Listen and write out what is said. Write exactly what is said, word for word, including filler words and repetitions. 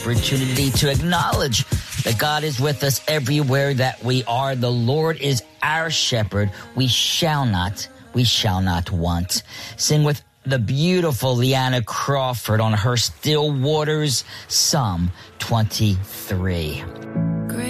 opportunity to acknowledge that God is with us everywhere that we are. The Lord is our shepherd. We shall not, we shall not want. Sing with the beautiful Leanna Crawford on her Still Waters, Psalm twenty-three.